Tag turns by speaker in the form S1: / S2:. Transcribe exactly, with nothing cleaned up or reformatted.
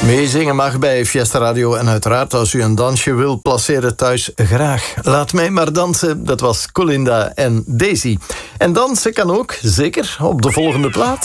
S1: Meezingen mag bij Fiesta Radio en uiteraard als u een dansje wil placeren thuis, graag. Laat mij maar dansen, dat was Colinda en Daisy. En dansen kan ook, zeker, op de volgende plaat.